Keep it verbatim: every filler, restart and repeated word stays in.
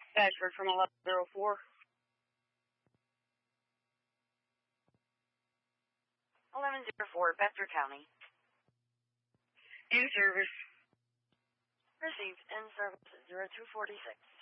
Ashford from eleven oh four. eleven oh four, Bedford County. In service. Received in service zero two four six.